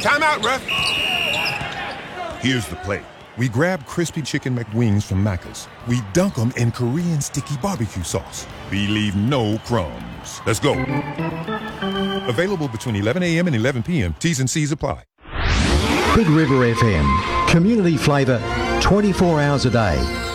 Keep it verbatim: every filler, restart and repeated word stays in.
Time out, ref. Here's the play. We grab crispy chicken McWings from Macca's. We dunk them in Korean sticky barbecue sauce. We leave no crumbs. Let's go. Available between eleven a.m. and eleven p.m. T's and C's apply. Big River F M. Community flavour twenty-four hours a day.